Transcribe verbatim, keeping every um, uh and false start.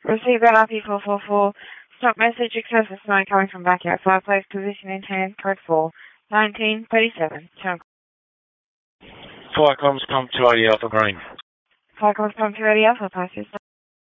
Receive that R P four four four. Stop message, excessive smoke coming from backyard fireplace, position in hand, code four, nineteen thirty-seven. Fire comms come to eighty Alpha Green. Fire comms come to eighty Alpha, passes.